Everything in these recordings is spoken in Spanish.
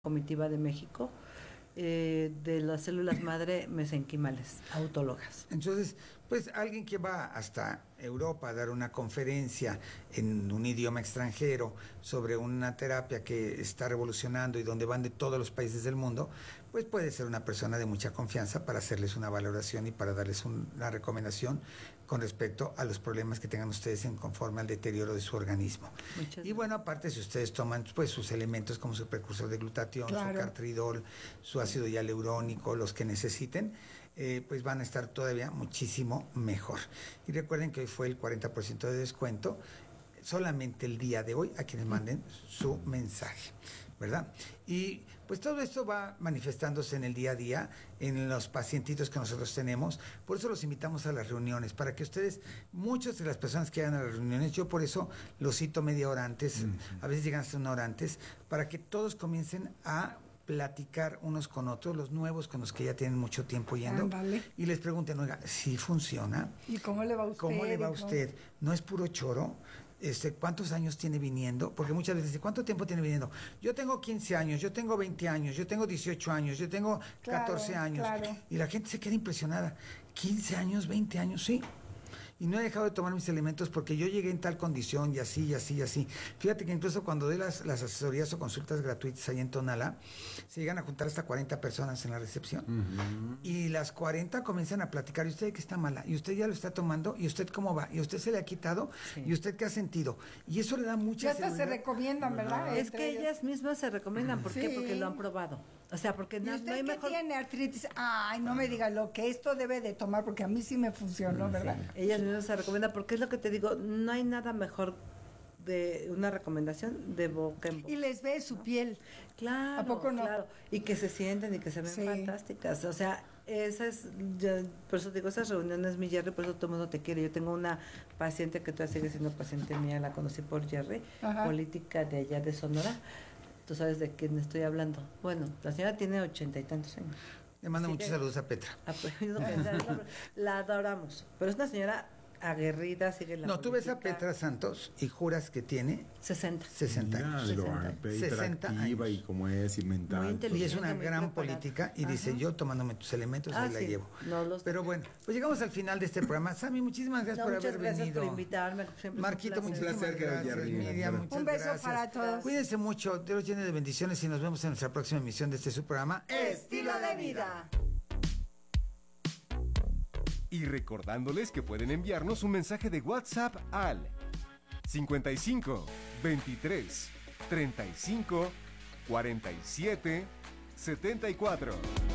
comitiva de México de las células madre mesenquimales autólogas. Entonces, pues alguien que va hasta Europa a dar una conferencia en un idioma extranjero sobre una terapia que está revolucionando y donde van de todos los países del mundo, pues puede ser una persona de mucha confianza para hacerles una valoración y para darles una recomendación con respecto a los problemas que tengan ustedes en conforme al deterioro de su organismo. Y bueno, aparte, si ustedes toman pues sus elementos como su precursor de glutatión, claro, su cartridol, su ácido hialurónico, los que necesiten, pues van a estar todavía muchísimo mejor. Y recuerden que hoy fue el 40% de descuento, solamente el día de hoy, a quienes manden su mensaje, ¿verdad? Y pues todo esto va manifestándose en el día a día, en los pacientitos que nosotros tenemos. Por eso los invitamos a las reuniones, para que ustedes, muchas de las personas que vayan a las reuniones, yo por eso los cito media hora antes, a veces llegan hasta una hora antes, para que todos comiencen a platicar unos con otros, los nuevos con los que ya tienen mucho tiempo yendo, y les pregunten, oiga, ¿sí funciona? ¿Y cómo le va a usted? ¿Cómo le va a usted? ¿No es puro choro? ¿Cuántos años tiene viniendo? Porque muchas veces, ¿cuánto tiempo tiene viniendo? Yo tengo 15 años, yo tengo 20 años, yo tengo 18 años, yo tengo 14 años. Claro. Y la gente se queda impresionada. 15 años, 20 años, sí. Y no he dejado de tomar mis elementos porque yo llegué en tal condición y así, y así, y así. Fíjate que incluso cuando doy las asesorías o consultas gratuitas ahí en Tonalá, se llegan a juntar hasta 40 personas en la recepción. Y las 40 comienzan a platicar. ¿Y usted de qué está mala? ¿Y usted ya lo está tomando? ¿Y usted cómo va? ¿Y usted se le ha quitado? Sí. ¿Y usted qué ha sentido? Y eso le da mucha seguridad. Ya hasta se recomiendan, ¿verdad? Es que ellas mismas se recomiendan. ¿Por qué? Porque lo han probado. O sea, porque no hay mejor... tiene artritis, ay, no me diga lo que esto debe de tomar, porque a mí sí me funcionó, ¿verdad? Ellas mismas se recomiendan, porque es lo que te digo, no hay nada mejor de una recomendación de boca en boca. Y les ve su piel. Claro, ¿a poco no? Claro. Y que se sienten y que se ven fantásticas. O sea, esa es, por eso digo, esas reuniones, mi Jerry, por eso todo el mundo te quiere. Yo tengo una paciente que todavía sigue siendo paciente mía, la conocí por Jerry, política de allá de Sonora. Tú sabes de quién estoy hablando. Bueno, la señora tiene 80 y tantos años. Le mando muchos saludos a Petra. La adoramos. Pero es una señora aguerrida, sigue la política. Tú ves a Petra Santos y juras que tiene 60 años. 60 años. Y como es, y mental. Y es una gran política y dice, yo tomándome tus elementos, ahí la llevo. Pero bueno, pues llegamos al final de este programa. Sammy, muchísimas gracias por haber venido. Gracias por invitarme. Marquito, muchísimas gracias. Miriam, un beso para todos. Cuídense mucho, Dios los llene de bendiciones y nos vemos en nuestra próxima emisión de este su programa Estilo de Vida. Y recordándoles que pueden enviarnos un mensaje de WhatsApp al 55 23 35 47 74.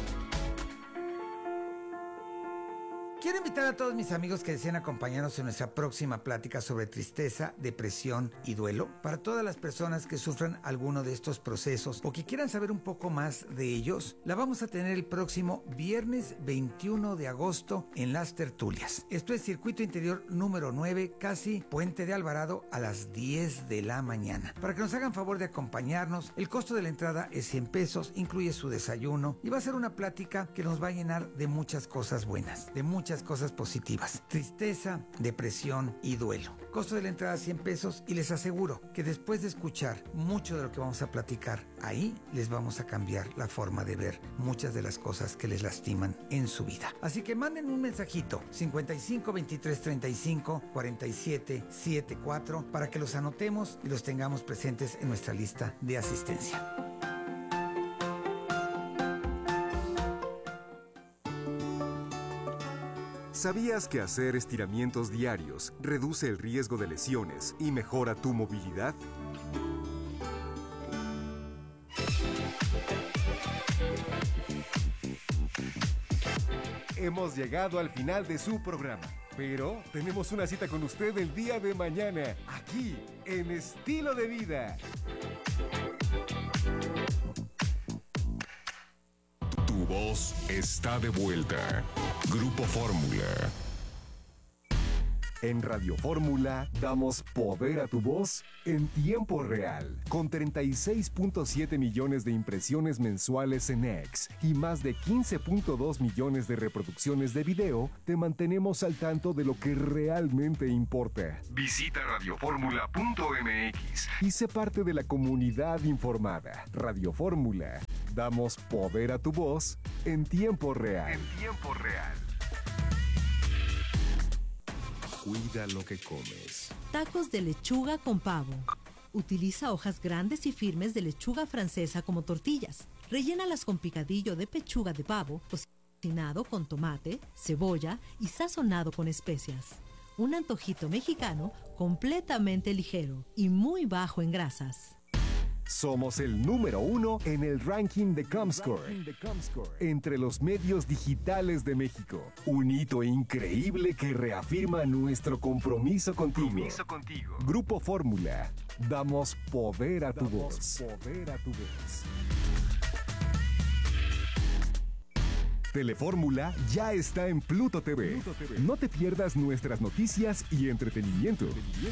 Quiero invitar a todos mis amigos que deseen acompañarnos en nuestra próxima plática sobre tristeza, depresión y duelo. Para todas las personas que sufran alguno de estos procesos o que quieran saber un poco más de ellos, la vamos a tener el próximo viernes 21 de agosto en Las Tertulias. Esto es Circuito Interior número 9, casi Puente de Alvarado, a las 10 de la mañana. Para que nos hagan favor de acompañarnos, el costo de la entrada es 100 pesos, incluye su desayuno y va a ser una plática que nos va a llenar de muchas cosas buenas, de muchas cosas positivas. Tristeza, depresión y duelo. Costo de la entrada 100 pesos y les aseguro que después de escuchar mucho de lo que vamos a platicar ahí, les vamos a cambiar la forma de ver muchas de las cosas que les lastiman en su vida. Así que manden un mensajito 55 23 35 47 74 para que los anotemos y los tengamos presentes en nuestra lista de asistencia. ¿Sabías que hacer estiramientos diarios reduce el riesgo de lesiones y mejora tu movilidad? Hemos llegado al final de su programa, pero tenemos una cita con usted el día de mañana, aquí en Estilo de Vida. Tu voz está de vuelta. Grupo Fórmula. En Radio Fórmula damos poder a tu voz en tiempo real. Con 36.7 millones de impresiones mensuales en X y más de 15.2 millones de reproducciones de video, te mantenemos al tanto de lo que realmente importa. Visita radioformula.mx y sé parte de la comunidad informada. Radio Fórmula. Damos poder a tu voz en tiempo real. En tiempo real. Cuida lo que comes. Tacos de lechuga con pavo. Utiliza hojas grandes y firmes de lechuga francesa como tortillas. Rellénalas con picadillo de pechuga de pavo, cocinado con tomate, cebolla y sazonado con especias. Un antojito mexicano completamente ligero y muy bajo en grasas. Somos el número 1 en el ranking de Comscore, entre los medios digitales de México. Un hito increíble que reafirma nuestro compromiso contigo. Grupo Fórmula. Damos poder a tu voz. Telefórmula ya está en Pluto TV. No te pierdas nuestras noticias y entretenimiento.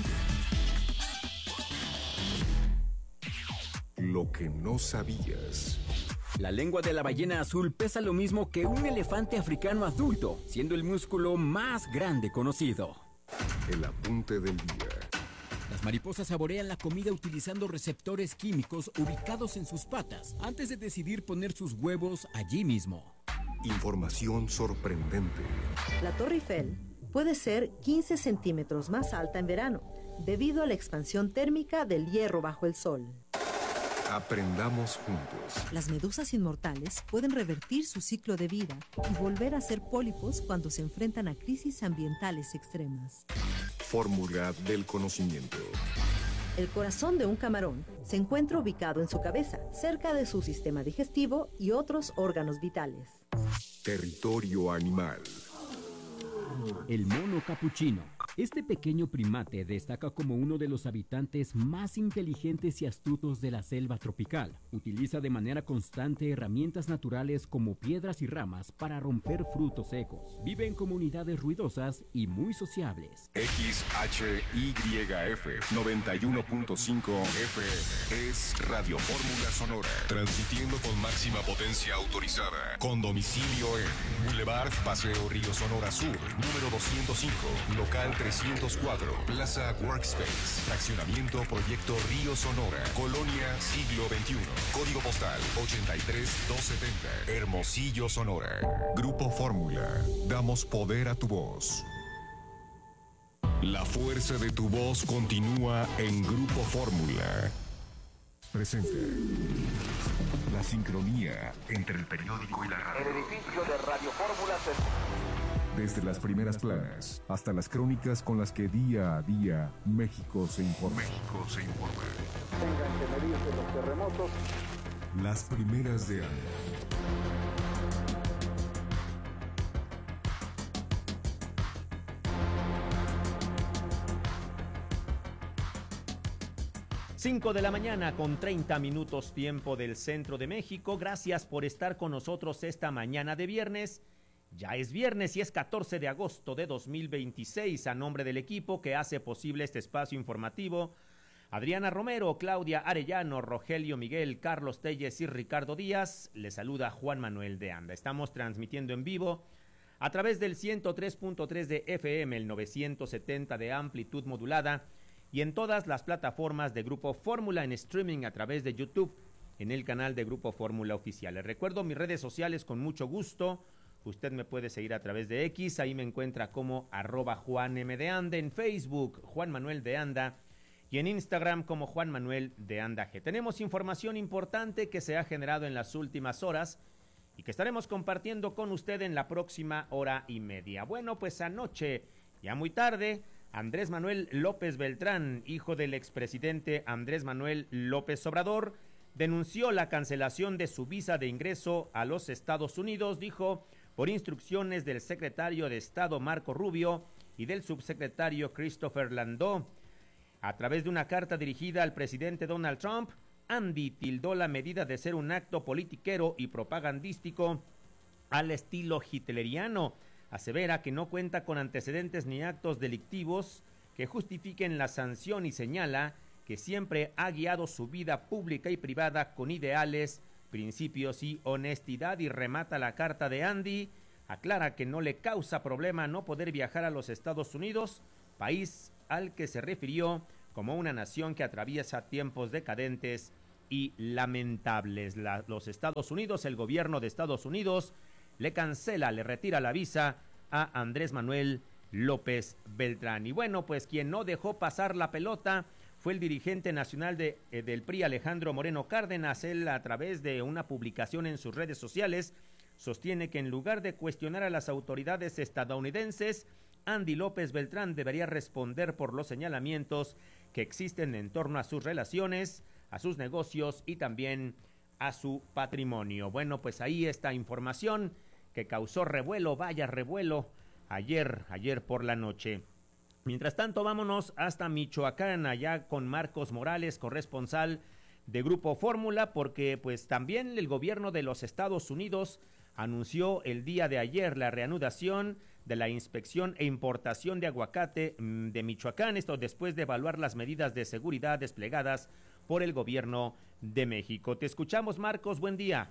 Lo que no sabías. La lengua de la ballena azul pesa lo mismo que un elefante africano adulto, siendo el músculo más grande conocido. El apunte del día. Las mariposas saborean la comida utilizando receptores químicos ubicados en sus patas antes de decidir poner sus huevos allí mismo. Información sorprendente. La Torre Eiffel puede ser 15 centímetros más alta en verano, debido a la expansión térmica del hierro bajo el sol. Aprendamos juntos. Las medusas inmortales pueden revertir su ciclo de vida y volver a ser pólipos cuando se enfrentan a crisis ambientales extremas. Fórmula del conocimiento. El corazón de un camarón se encuentra ubicado en su cabeza, cerca de su sistema digestivo y otros órganos vitales. Territorio animal. El mono capuchino. Este pequeño primate destaca como uno de los habitantes más inteligentes y astutos de la selva tropical. Utiliza de manera constante herramientas naturales como piedras y ramas para romper frutos secos. Vive en comunidades ruidosas y muy sociables. XHYF 91.5 F es Radio Fórmula Sonora. Transmitiendo con máxima potencia autorizada. Con domicilio en Boulevard Paseo Río Sonora Sur, número 205, local 304, Plaza Workspace, Fraccionamiento Proyecto Río Sonora, Colonia Siglo XXI, Código Postal 83270, Hermosillo, Sonora. Grupo Fórmula, damos poder a tu voz. La fuerza de tu voz continúa en Grupo Fórmula. Presenta la sincronía entre el periódico y la radio. El edificio de Radio Fórmula se... Desde las primeras planas hasta las crónicas con las que día a día México se informa. Tengan que medirse los terremotos. Las primeras de año. Cinco de la mañana con 30 minutos tiempo del centro de México. Gracias por estar con nosotros esta mañana de viernes. Ya es viernes y es 14 de agosto de 2026. A nombre del equipo que hace posible este espacio informativo, Adriana Romero, Claudia Arellano, Rogelio Miguel, Carlos Telles y Ricardo Díaz, les saluda Juan Manuel de Anda. Estamos transmitiendo en vivo a través del 103.3 de FM, el 970 de amplitud modulada y en todas las plataformas de Grupo Fórmula en streaming a través de YouTube en el canal de Grupo Fórmula Oficial. Les recuerdo mis redes sociales con mucho gusto. Usted me puede seguir a través de X, ahí me encuentra como @JuanMDeanda, en Facebook, Juan Manuel de Anda, y en Instagram como Juan Manuel de Anda G. Tenemos información importante que se ha generado en las últimas horas y que estaremos compartiendo con usted en la próxima hora y media. Bueno, pues anoche, ya muy tarde, Andrés Manuel López Beltrán, hijo del expresidente Andrés Manuel López Obrador, denunció la cancelación de su visa de ingreso a los Estados Unidos, dijo, por instrucciones del secretario de Estado Marco Rubio y del subsecretario Christopher Landau. A través de una carta dirigida al presidente Donald Trump, Andy tildó la medida de ser un acto politiquero y propagandístico al estilo hitleriano. asevera que no cuenta con antecedentes ni actos delictivos que justifiquen la sanción y señala que siempre ha guiado su vida pública y privada con ideales, principios y honestidad. Y remata la carta de Andy, aclara que no le causa problema no poder viajar a los Estados Unidos, país al que se refirió como una nación que atraviesa tiempos decadentes y lamentables. Los Estados Unidos, el gobierno de Estados Unidos, le retira la visa a Andrés Manuel López Beltrán. Y bueno, pues quien no dejó pasar la pelota fue el dirigente nacional del PRI, Alejandro Moreno Cárdenas. Él, a través de una publicación en sus redes sociales, sostiene que en lugar de cuestionar a las autoridades estadounidenses, Andy López Beltrán debería responder por los señalamientos que existen en torno a sus relaciones, a sus negocios y también a su patrimonio. Bueno, pues ahí está información que causó revuelo, vaya revuelo, ayer por la noche. Mientras tanto, vámonos hasta Michoacán, allá con Marcos Morales, corresponsal de Grupo Fórmula, porque pues también el gobierno de los Estados Unidos anunció el día de ayer la reanudación de la inspección e importación de aguacate de Michoacán, esto después de evaluar las medidas de seguridad desplegadas por el gobierno de México. Te escuchamos, Marcos, buen día.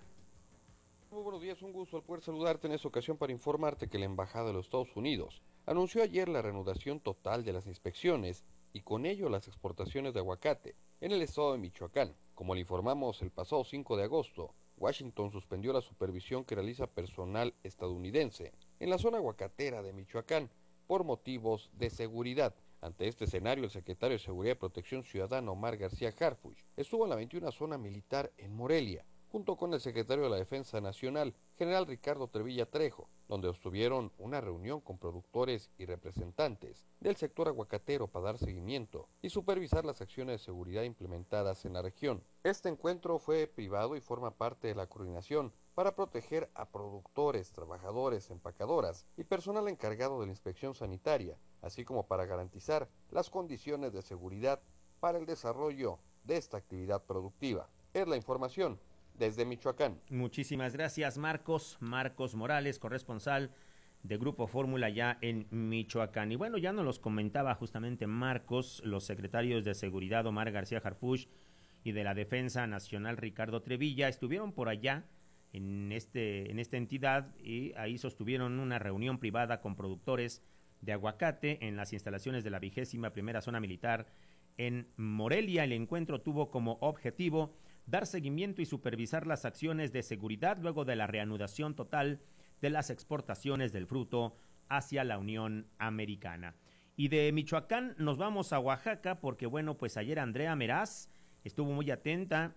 Muy buenos días, un gusto al poder saludarte en esta ocasión para informarte que la Embajada de los Estados Unidos anunció ayer la reanudación total de las inspecciones y con ello las exportaciones de aguacate en el estado de Michoacán. Como le informamos el pasado 5 de agosto, Washington suspendió la supervisión que realiza personal estadounidense en la zona aguacatera de Michoacán por motivos de seguridad. Ante este escenario, el secretario de Seguridad y Protección Ciudadana, Omar García Harfuch, estuvo en la 21 Zona Militar en Morelia, junto con el secretario de la Defensa Nacional, general Ricardo Trevilla Trejo, donde obtuvieron una reunión con productores y representantes del sector aguacatero para dar seguimiento y supervisar las acciones de seguridad implementadas en la región. Este encuentro fue privado y forma parte de la coordinación para proteger a productores, trabajadores, empacadoras y personal encargado de la inspección sanitaria, así como para garantizar las condiciones de seguridad para el desarrollo de esta actividad productiva. Es la información desde Michoacán. Muchísimas gracias, Marcos Morales, corresponsal de Grupo Fórmula ya en Michoacán. Y bueno, ya nos los comentaba justamente Marcos, los secretarios de Seguridad Omar García Harfuch y de la Defensa Nacional Ricardo Trevilla estuvieron por allá en esta entidad y ahí sostuvieron una reunión privada con productores de aguacate en las instalaciones de la 21ª Zona Militar en Morelia. El encuentro tuvo como objetivo dar seguimiento y supervisar las acciones de seguridad luego de la reanudación total de las exportaciones del fruto hacia la Unión Americana. Y de Michoacán nos vamos a Oaxaca porque, bueno, pues ayer Andrea Meraz estuvo muy atenta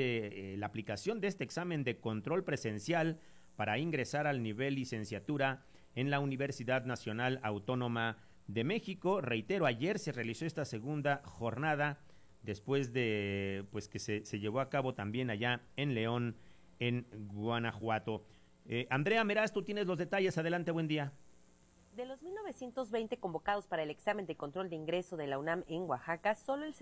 de la aplicación de este examen de control presencial para ingresar al nivel licenciatura en la Universidad Nacional Autónoma de México. Reitero, ayer se realizó esta segunda jornada después de pues que se llevó a cabo también allá en León, en Guanajuato. Andrea Meraz, tú tienes los detalles. Adelante, buen día. De los 1,920 convocados para el examen de control de ingreso de la UNAM en Oaxaca, solo el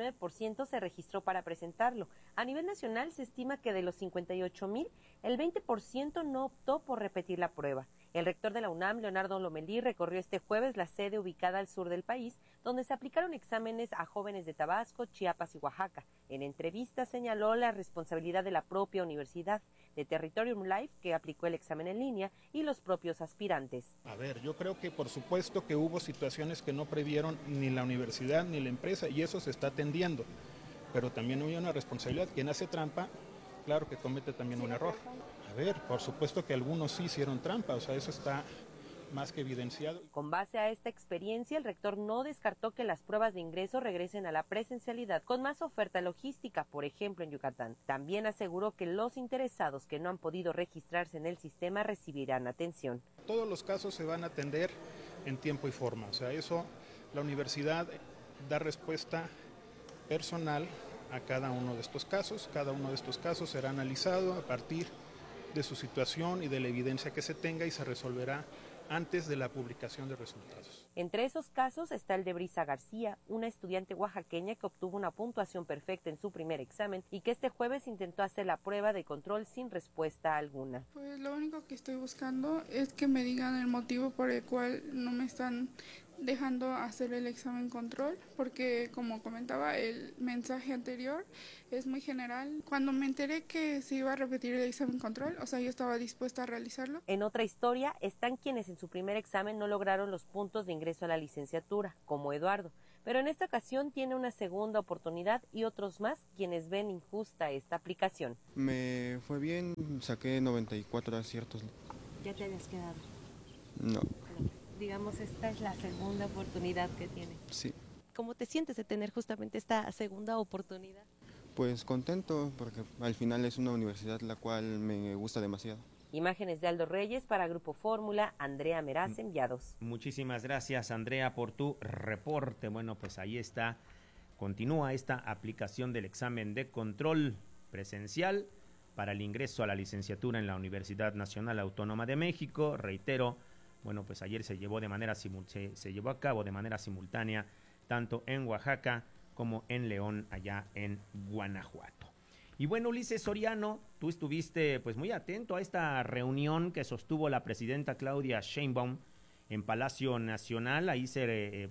69% se registró para presentarlo. A nivel nacional se estima que de los 58,000, el 20% no optó por repetir la prueba. El rector de la UNAM, Leonardo Lomelí, recorrió este jueves la sede ubicada al sur del país, donde se aplicaron exámenes a jóvenes de Tabasco, Chiapas y Oaxaca. En entrevista señaló la responsabilidad de la propia universidad, de Territorium Life, que aplicó el examen en línea, y los propios aspirantes. A ver, yo creo que por supuesto que hubo situaciones que no previeron ni la universidad ni la empresa, y eso se está atendiendo. Pero también hay una responsabilidad. Quien hace trampa, claro que comete también un error. A ver, por supuesto que algunos sí hicieron trampa, o sea, eso está más que evidenciado. Con base a esta experiencia, el rector no descartó que las pruebas de ingreso regresen a la presencialidad con más oferta logística, por ejemplo en Yucatán. También aseguró que los interesados que no han podido registrarse en el sistema recibirán atención. Todos los casos se van a atender en tiempo y forma, o sea, eso la universidad da respuesta personal a cada uno de estos casos. Cada uno de estos casos será analizado a partir de su situación y de la evidencia que se tenga y se resolverá antes de la publicación de resultados. Entre esos casos está el de Brisa García, una estudiante oaxaqueña que obtuvo una puntuación perfecta en su primer examen y que este jueves intentó hacer la prueba de control sin respuesta alguna. Pues lo único que estoy buscando es que me digan el motivo por el cual no me están dejando hacer el examen control, porque como comentaba, el mensaje anterior es muy general. Cuando me enteré que se iba a repetir el examen control, o sea, yo estaba dispuesta a realizarlo. En otra historia están quienes en su primer examen no lograron los puntos de ingreso a la licenciatura, como Eduardo, pero en esta ocasión tiene una segunda oportunidad y otros más quienes ven injusta esta aplicación. Me fue bien, saqué 94 aciertos. ¿Ya te habías quedado? No. Digamos, esta es la segunda oportunidad que tiene. Sí. ¿Cómo te sientes de tener justamente esta segunda oportunidad? Pues contento, porque al final es una universidad la cual me gusta demasiado. Imágenes de Aldo Reyes para Grupo Fórmula, Andrea Meraz, enviados. Muchísimas gracias, Andrea, por tu reporte. Bueno, pues ahí está, continúa esta aplicación del examen de control presencial para el ingreso a la licenciatura en la Universidad Nacional Autónoma de México. Reitero, bueno, pues ayer se llevó a cabo de manera simultánea tanto en Oaxaca como en León, allá en Guanajuato. Y bueno, Ulises Soriano, tú estuviste pues muy atento a esta reunión que sostuvo la presidenta Claudia Sheinbaum en Palacio Nacional. Ahí se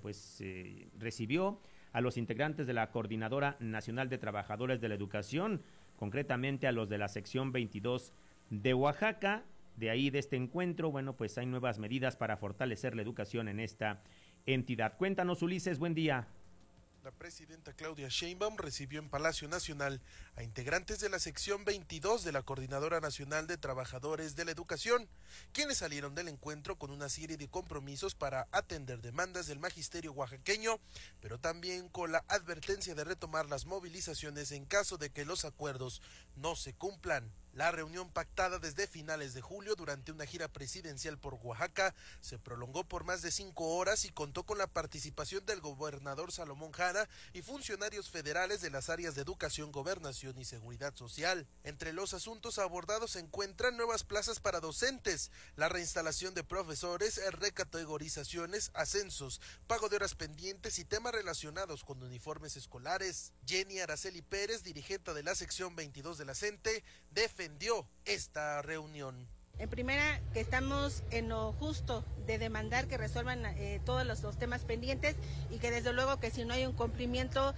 recibió a los integrantes de la Coordinadora Nacional de Trabajadores de la Educación, concretamente a los de la sección 22 de Oaxaca. De ahí, de este encuentro, bueno, pues hay nuevas medidas para fortalecer la educación en esta entidad. Cuéntanos, Ulises, buen día. La presidenta Claudia Sheinbaum recibió en Palacio Nacional a integrantes de la sección 22 de la Coordinadora Nacional de Trabajadores de la Educación, quienes salieron del encuentro con una serie de compromisos para atender demandas del magisterio oaxaqueño, pero también con la advertencia de retomar las movilizaciones en caso de que los acuerdos no se cumplan. La reunión, pactada desde finales de julio durante una gira presidencial por Oaxaca, se prolongó por más de 5 horas y contó con la participación del gobernador Salomón Jara y funcionarios federales de las áreas de educación, gobernación y seguridad social. Entre los asuntos abordados se encuentran nuevas plazas para docentes, la reinstalación de profesores, recategorizaciones, ascensos, pago de horas pendientes y temas relacionados con uniformes escolares. Jenny Araceli Pérez, dirigente de la sección 22 de la CENTE, defendió esta reunión. En primera, que estamos en lo justo de demandar que resuelvan todos los temas pendientes y que desde luego que si no hay un cumplimiento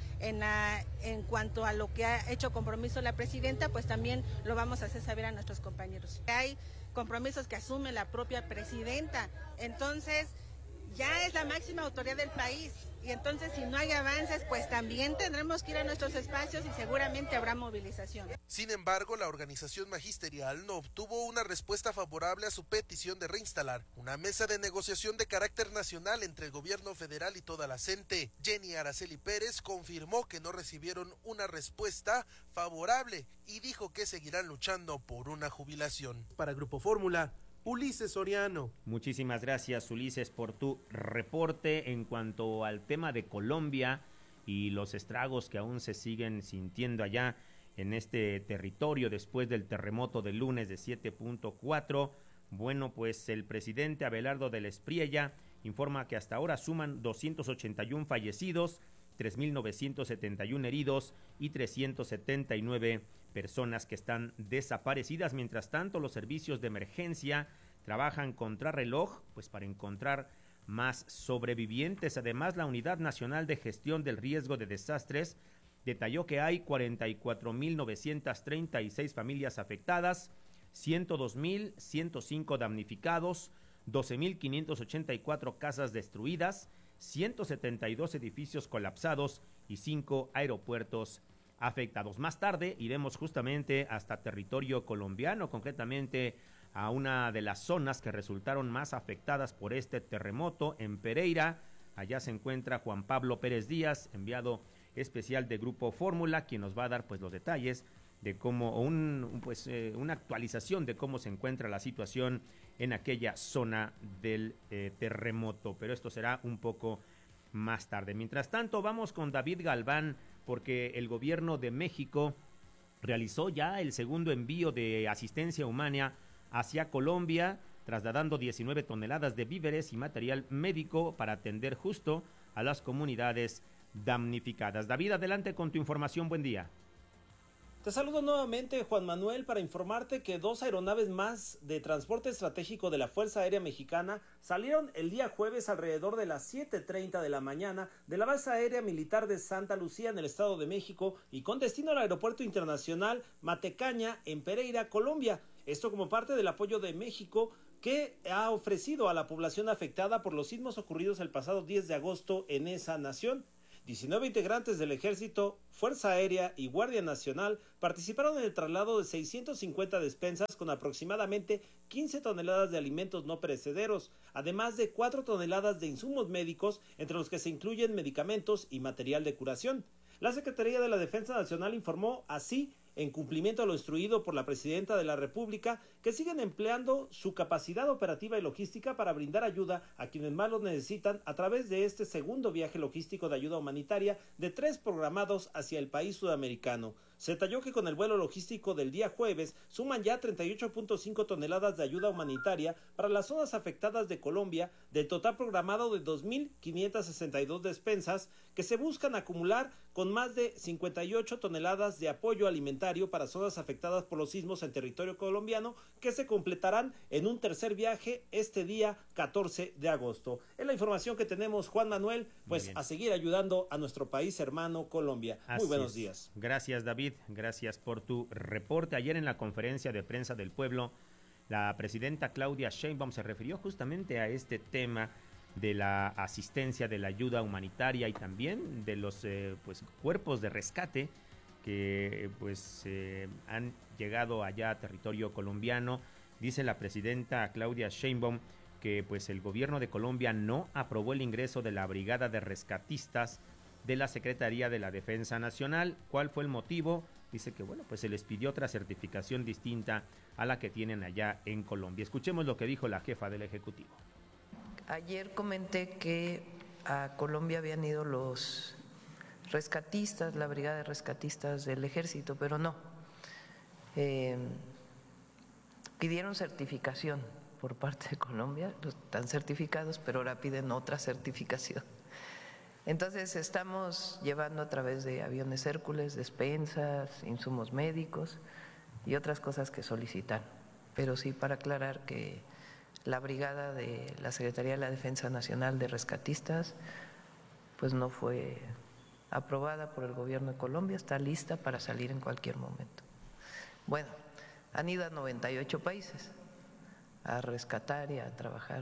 en cuanto a lo que ha hecho compromiso la presidenta, pues también lo vamos a hacer saber a nuestros compañeros. Hay compromisos que asume la propia presidenta, entonces ya es la máxima autoridad del país. Y entonces si no hay avances, pues también tendremos que ir a nuestros espacios y seguramente habrá movilización. Sin embargo, la organización magisterial no obtuvo una respuesta favorable a su petición de reinstalar una mesa de negociación de carácter nacional entre el gobierno federal y toda la CENTE. Jenny Araceli Pérez confirmó que no recibieron una respuesta favorable y dijo que seguirán luchando por una jubilación. Para Grupo Fórmula, Ulises Soriano. Muchísimas gracias, Ulises, por tu reporte en cuanto al tema de Colombia y los estragos que aún se siguen sintiendo allá en este territorio después del terremoto del lunes de 7.4. Bueno, pues el presidente Abelardo del Espriella informa que hasta ahora suman 281 fallecidos, 3.971 heridos y 379 personas que están desaparecidas. Mientras tanto, los servicios de emergencia trabajan contrarreloj, pues para encontrar más sobrevivientes. Además, la Unidad Nacional de Gestión del Riesgo de Desastres detalló que hay 44.936 familias afectadas, 102.105 damnificados, 12.584 casas destruidas, 172 edificios colapsados y 5 aeropuertos afectados. Más tarde iremos justamente hasta territorio colombiano, concretamente a una de las zonas que resultaron más afectadas por este terremoto, en Pereira. Allá se encuentra Juan Pablo Pérez Díaz, enviado especial de Grupo Fórmula, quien nos va a dar pues los detalles de cómo, una actualización de cómo se encuentra la situación en aquella zona del terremoto, pero esto será un poco más tarde. Mientras tanto, vamos con David Galván, porque el gobierno de México realizó ya el segundo envío de asistencia humana hacia Colombia. trasladando 19 toneladas de víveres y material médico para atender justo a las comunidades damnificadas. David, adelante con tu información. Buen día. Te saludo nuevamente, Juan Manuel, para informarte que 2 aeronaves más de transporte estratégico de la Fuerza Aérea Mexicana salieron el día jueves alrededor de las 7:30 de la mañana de la Base Aérea Militar de Santa Lucía en el Estado de México y con destino al Aeropuerto Internacional Matecaña en Pereira, Colombia. Esto como parte del apoyo de México que ha ofrecido a la población afectada por los sismos ocurridos el pasado 10 de agosto en esa nación. 19 integrantes del Ejército, Fuerza Aérea y Guardia Nacional participaron en el traslado de 650 despensas con aproximadamente 15 toneladas de alimentos no perecederos, además de 4 toneladas de insumos médicos, entre los que se incluyen medicamentos y material de curación. La Secretaría de la Defensa Nacional informó así, en cumplimiento a lo instruido por la Presidenta de la República, que siguen empleando su capacidad operativa y logística para brindar ayuda a quienes más lo necesitan a través de este segundo viaje logístico de ayuda humanitaria de 3 programados hacia el país sudamericano. Se detalló que con el vuelo logístico del día jueves suman ya 38.5 toneladas de ayuda humanitaria para las zonas afectadas de Colombia, del total programado de 2.562 despensas que se buscan acumular con más de 58 toneladas de apoyo alimentario para zonas afectadas por los sismos en territorio colombiano, que se completarán en un tercer viaje este día 14 de agosto. Es la información que tenemos, Juan Manuel, pues a seguir ayudando a nuestro país hermano Colombia. Muy buenos días. Gracias, David. Gracias por tu reporte. Ayer en la conferencia de prensa del pueblo, la presidenta Claudia Sheinbaum se refirió justamente a este tema de la asistencia, de la ayuda humanitaria y también de los cuerpos de rescate que han llegado allá a territorio colombiano. Dice la presidenta Claudia Sheinbaum que el gobierno de Colombia no aprobó el ingreso de la brigada de rescatistas de la Secretaría de la Defensa Nacional. ¿Cuál fue el motivo? Dice que se les pidió otra certificación distinta a la que tienen allá en Colombia. Escuchemos lo que dijo la jefa del Ejecutivo. Ayer comenté que a Colombia habían ido los rescatistas, la brigada de rescatistas del Ejército, pero no. Pidieron certificación por parte de Colombia, están certificados, pero ahora piden otra certificación. Entonces estamos llevando a través de aviones Hércules, despensas, insumos médicos y otras cosas que solicitan. Pero sí, para aclarar que la brigada de la Secretaría de la Defensa Nacional de Rescatistas no fue aprobada por el gobierno de Colombia, está lista para salir en cualquier momento. Bueno, han ido a 98 países a rescatar y a trabajar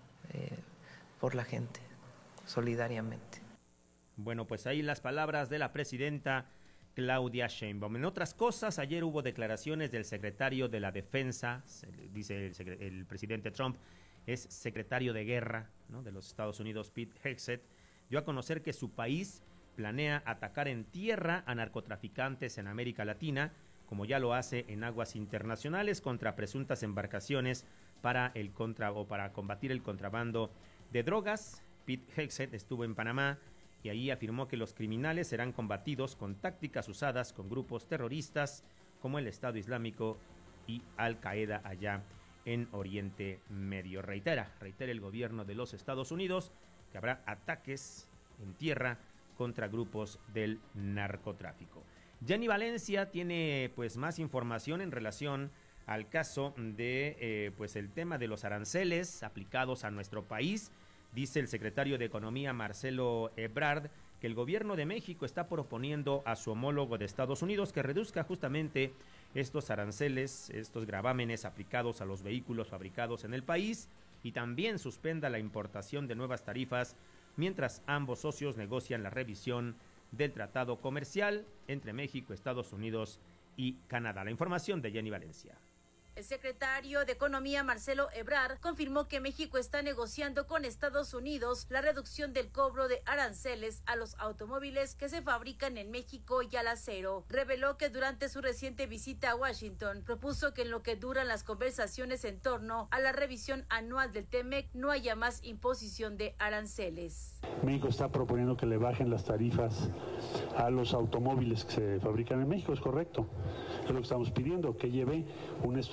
por la gente, solidariamente. Bueno, ahí las palabras de la presidenta Claudia Sheinbaum. En otras cosas, ayer hubo declaraciones del secretario de la Defensa, dice el presidente Trump, es secretario de guerra, ¿no?, de los Estados Unidos, Pete Hegseth, dio a conocer que su país planea atacar en tierra a narcotraficantes en América Latina, como ya lo hace en aguas internacionales, contra presuntas embarcaciones para combatir el contrabando de drogas. Pete Hegseth estuvo en Panamá y ahí afirmó que los criminales serán combatidos con tácticas usadas con grupos terroristas como el Estado Islámico y Al-Qaeda allá en Oriente Medio. Reitera el gobierno de los Estados Unidos que habrá ataques en tierra contra grupos del narcotráfico. Jenny Valencia tiene más información en relación al caso de el tema de los aranceles aplicados a nuestro país. Dice el secretario de Economía, Marcelo Ebrard, que el gobierno de México está proponiendo a su homólogo de Estados Unidos que reduzca justamente estos aranceles, estos gravámenes aplicados a los vehículos fabricados en el país y también suspenda la importación de nuevas tarifas mientras ambos socios negocian la revisión del tratado comercial entre México, Estados Unidos y Canadá. La información de Jenny Valencia. El secretario de Economía, Marcelo Ebrard, confirmó que México está negociando con Estados Unidos la reducción del cobro de aranceles a los automóviles que se fabrican en México y al acero. Reveló que durante su reciente visita a Washington propuso que en lo que duran las conversaciones en torno a la revisión anual del TEMEC no haya más imposición de aranceles. México está proponiendo que le bajen las tarifas a los automóviles que se fabrican en México, es correcto. Es lo que estamos pidiendo, que lleve un estudio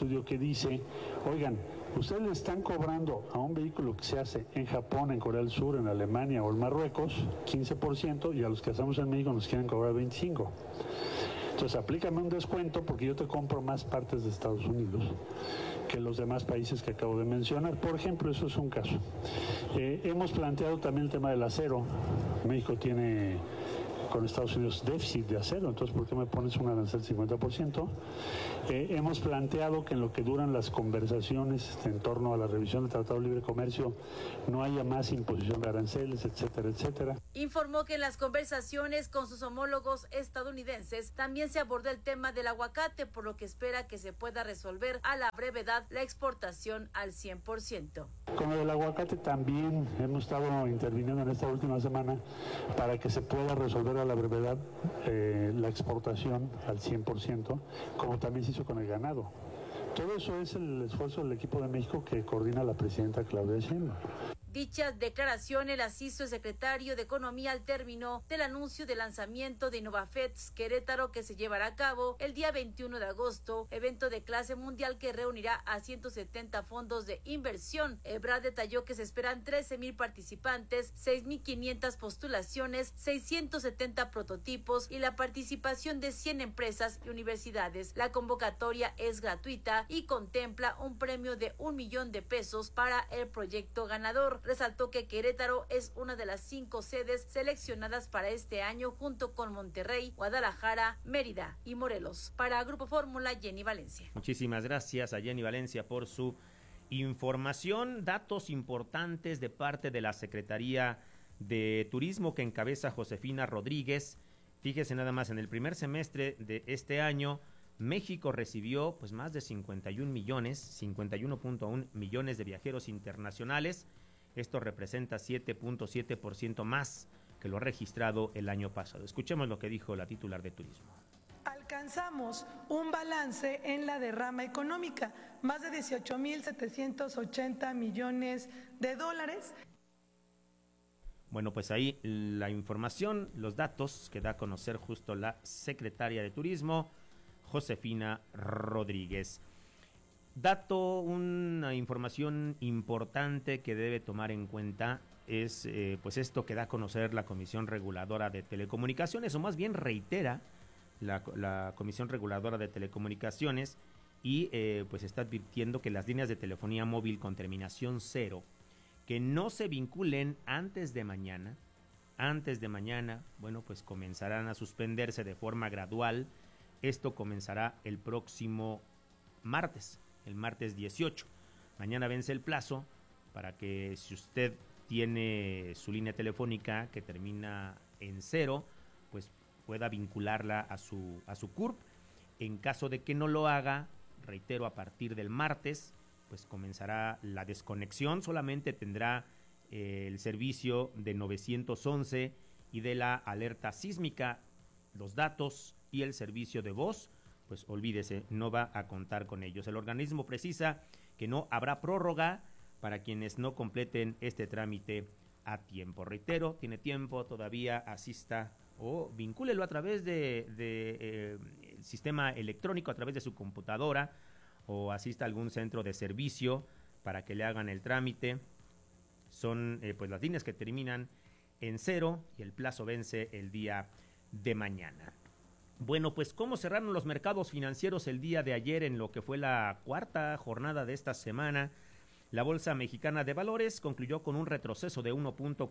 estudio que dice, oigan, ustedes le están cobrando a un vehículo que se hace en Japón, en Corea del Sur, en Alemania o en Marruecos, 15%, y a los que hacemos en México nos quieren cobrar 25%. Entonces, aplícame un descuento porque yo te compro más partes de Estados Unidos que los demás países que acabo de mencionar. Por ejemplo, eso es un caso. Hemos planteado también el tema del acero. México tiene con Estados Unidos déficit de acero, entonces ¿por qué me pones un arancel 50%? Hemos planteado que en lo que duran las conversaciones en torno a la revisión del Tratado de Libre Comercio no haya más imposición de aranceles, etcétera, etcétera. Informó que en las conversaciones con sus homólogos estadounidenses también se abordó el tema del aguacate, por lo que espera que se pueda resolver a la brevedad la exportación al 100%. Con lo del aguacate también hemos estado interviniendo en esta última semana para que se pueda resolver a la brevedad la exportación al 100%, como también se hizo con el ganado. Todo eso es el esfuerzo del equipo de México que coordina la presidenta Claudia Sheinbaum. Dichas declaraciones las hizo el secretario de Economía al término del anuncio de lanzamiento de InnovaFEDS Querétaro, que se llevará a cabo el día 21 de agosto, evento de clase mundial que reunirá a 170 fondos de inversión. Ebrard detalló que se esperan 13,000 participantes, 6,500 postulaciones, 670 prototipos y la participación de 100 empresas y universidades. La convocatoria es gratuita y contempla un premio de $1 millón para el proyecto ganador. Resaltó que Querétaro es una de las 5 sedes seleccionadas para este año, junto con Monterrey, Guadalajara, Mérida y Morelos. Para Grupo Fórmula, Jenny Valencia. Muchísimas gracias a Jenny Valencia por su información. Datos importantes de parte de la Secretaría de Turismo que encabeza Josefina Rodríguez. Fíjese nada más, en el primer semestre de este año, México recibió pues más de 51.1 millones de viajeros internacionales. Esto representa 7.7% más que lo registrado el año pasado. Escuchemos lo que dijo la titular de Turismo. Alcanzamos un balance en la derrama económica, más de 18.780 millones de dólares. Bueno, pues ahí la información, los datos que da a conocer justo la secretaria de Turismo, Josefina Rodríguez. Una información importante que debe tomar en cuenta es pues esto que da a conocer la Comisión Reguladora de Telecomunicaciones, o más bien reitera la Comisión Reguladora de Telecomunicaciones, y pues está advirtiendo que las líneas de telefonía móvil con terminación 0 que no se vinculen antes de mañana, bueno, pues comenzarán a suspenderse de forma gradual. Esto comenzará el próximo martes, el martes 18. Mañana vence el plazo para que, si usted tiene su línea telefónica que termina en 0, pues pueda vincularla a su CURP. En caso de que no lo haga, reitero, a partir del martes, pues comenzará la desconexión. Solamente tendrá el servicio de 911 y de la alerta sísmica. Los datos y el servicio de voz, pues olvídese, no va a contar con ellos. El organismo precisa que no habrá prórroga para quienes no completen este trámite a tiempo. Reitero, tiene tiempo, todavía asista o vincúlelo a través de el sistema electrónico, a través de su computadora, o asista a algún centro de servicio para que le hagan el trámite. Son pues las líneas que terminan en 0 y el plazo vence el día de mañana. Bueno, pues ¿cómo cerraron los mercados financieros el día de ayer en lo que fue la cuarta jornada de esta semana? La Bolsa Mexicana de Valores concluyó con un retroceso de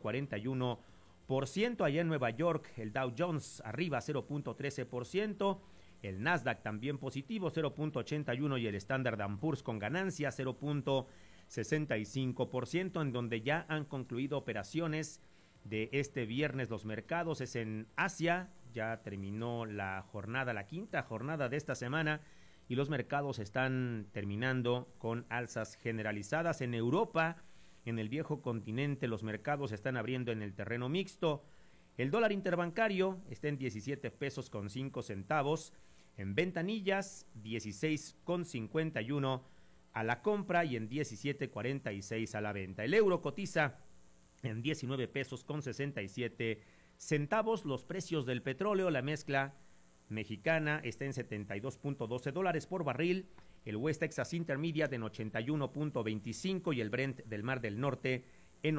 1.41%. Allá en Nueva York, el Dow Jones arriba 0.13%, el Nasdaq también positivo 0.81% y el Standard & Poor's con ganancia 0.65%, en donde ya han concluido operaciones de este viernes los mercados. Es en Asia, ya terminó la jornada, la quinta jornada de esta semana, y los mercados están terminando con alzas generalizadas. En Europa, en el viejo continente, los mercados están abriendo en el terreno mixto. El dólar interbancario está en 17 pesos con 5 centavos, en ventanillas 16,51 a la compra y en 17,46 a la venta. El euro cotiza en 19 pesos con 67 centavos. Los precios del petróleo, la mezcla mexicana está en $72.12 por barril, el West Texas Intermediate en 81.25 y el Brent del Mar del Norte en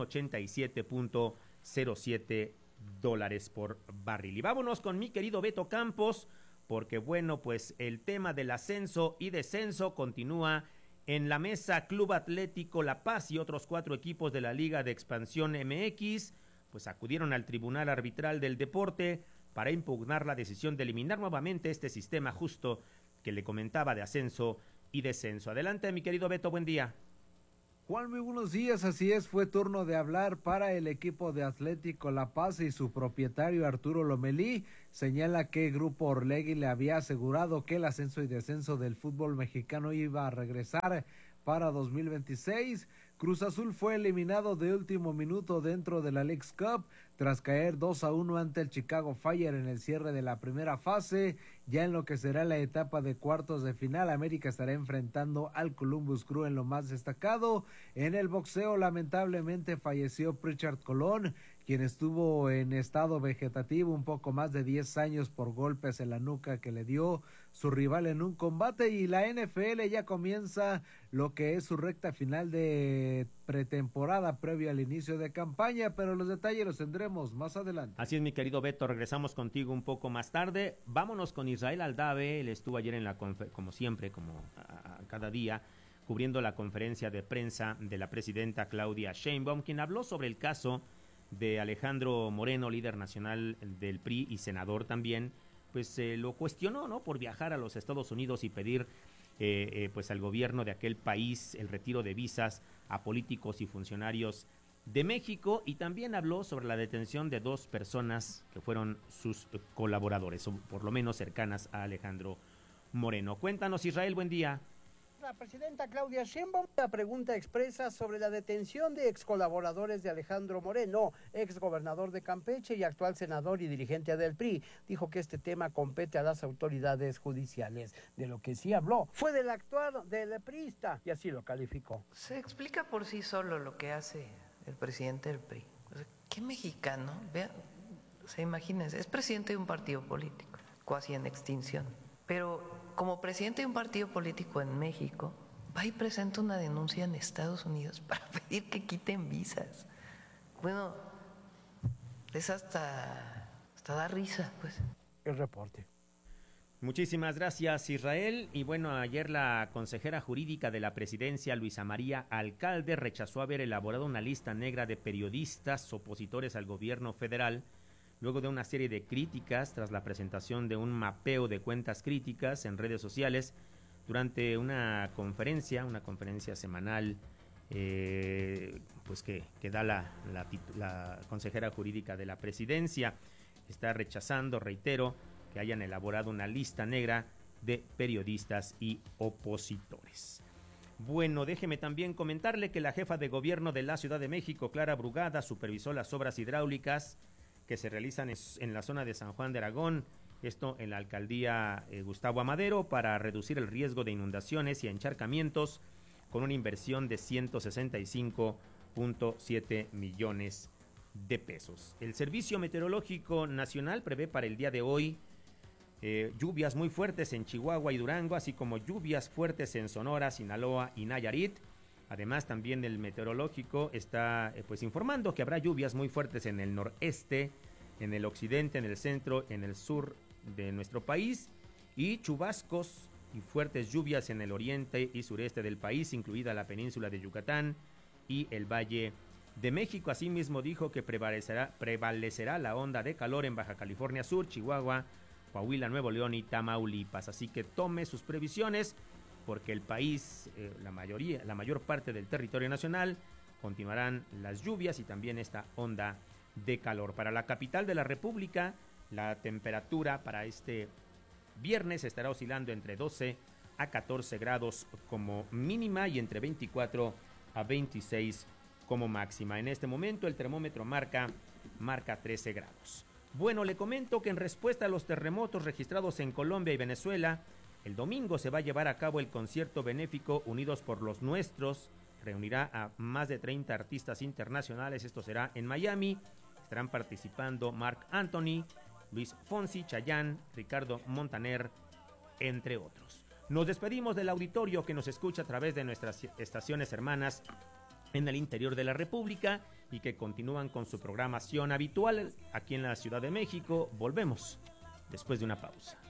87.07 dólares por barril. Y vámonos con mi querido Beto Campos, porque bueno, pues el tema del ascenso y descenso continúa en la mesa. Club Atlético La Paz y otros 4 equipos de la Liga de Expansión MX, pues acudieron al Tribunal Arbitral del Deporte para impugnar la decisión de eliminar nuevamente este sistema justo que le comentaba de ascenso y descenso. Adelante, mi querido Beto, buen día. Juan, muy buenos días, así es, fue turno de hablar para el equipo de Atlético La Paz y su propietario Arturo Lomelí. Señala que Grupo Orlegui le había asegurado que el ascenso y descenso del fútbol mexicano iba a regresar para 2026. Cruz Azul fue eliminado de último minuto dentro de la Leagues Cup tras caer 2-1 ante el Chicago Fire en el cierre de la primera fase. Ya en lo que será la etapa de cuartos de final, América estará enfrentando al Columbus Crew en lo más destacado. En el boxeo, lamentablemente falleció Pritchard Colón, quien estuvo en estado vegetativo un poco más de 10 años por golpes en la nuca que le dio su rival en un combate. Y la NFL ya comienza lo que es su recta final de pretemporada previo al inicio de campaña, pero los detalles los tendremos más adelante. Así es, mi querido Beto, regresamos contigo un poco más tarde. Vámonos con Israel Aldave. Él estuvo ayer en la como siempre, como a cada día, cubriendo la conferencia de prensa de la presidenta Claudia Sheinbaum, quien habló sobre el caso de Alejandro Moreno, líder nacional del PRI y senador también. Pues lo cuestionó, ¿no?, por viajar a los Estados Unidos y pedir pues al gobierno de aquel país el retiro de visas a políticos y funcionarios de México, y también habló sobre la detención de 2 personas que fueron sus colaboradores, o por lo menos cercanas a Alejandro Moreno. Cuéntanos, Israel, buen día. La presidenta Claudia Sheinbaum, la pregunta expresa sobre la detención de ex colaboradores de Alejandro Moreno, ex gobernador de Campeche y actual senador y dirigente del PRI. Dijo que este tema compete a las autoridades judiciales. De lo que sí habló fue del actuar del priista, y así lo calificó. Se explica por sí solo lo que hace el presidente del PRI. O sea, ¿qué mexicano? Vean, o sea, imagínense, es presidente de un partido político, casi en extinción, pero como presidente de un partido político en México, va y presenta una denuncia en Estados Unidos para pedir que quiten visas. Bueno, es hasta da risa, pues. El reporte. Muchísimas gracias, Israel. Y bueno, ayer la consejera jurídica de la presidencia, Luisa María Alcalde, rechazó haber elaborado una lista negra de periodistas opositores al gobierno federal, luego de una serie de críticas tras la presentación de un mapeo de cuentas críticas en redes sociales durante una conferencia semanal pues que da la consejera jurídica de la presidencia. Está rechazando, reitero, que hayan elaborado una lista negra de periodistas y opositores. Bueno, déjeme también comentarle que la jefa de gobierno de la Ciudad de México, Clara Brugada, supervisó las obras hidráulicas que se realizan en la zona de San Juan de Aragón, esto en la alcaldía Gustavo Amadero, para reducir el riesgo de inundaciones y encharcamientos, con una inversión de 165.7 millones de pesos. El Servicio Meteorológico Nacional prevé para el día de hoy lluvias muy fuertes en Chihuahua y Durango, así como lluvias fuertes en Sonora, Sinaloa y Nayarit. Además, también el meteorológico está pues informando que habrá lluvias muy fuertes en el noreste, en el occidente, en el centro, en el sur de nuestro país, y chubascos y fuertes lluvias en el oriente y sureste del país, incluida la península de Yucatán y el Valle de México. Asimismo, dijo que prevalecerá la onda de calor en Baja California Sur, Chihuahua, Coahuila, Nuevo León y Tamaulipas. Así que tome sus previsiones, porque el país, la mayor parte del territorio nacional, continuarán las lluvias y también esta onda de calor. Para la capital de la República, la temperatura para este viernes estará oscilando entre 12 a 14 grados como mínima y entre 24 a 26 como máxima. En este momento el termómetro marca 13 grados. Bueno, le comento que en respuesta a los terremotos registrados en Colombia y Venezuela, el domingo se va a llevar a cabo el concierto benéfico Unidos por los Nuestros. Reunirá a más de 30 artistas internacionales. Esto será en Miami. Estarán participando Marc Anthony, Luis Fonsi, Chayanne, Ricardo Montaner, entre otros. Nos despedimos del auditorio que nos escucha a través de nuestras estaciones hermanas en el interior de la República y que continúan con su programación habitual aquí en la Ciudad de México. Volvemos después de una pausa.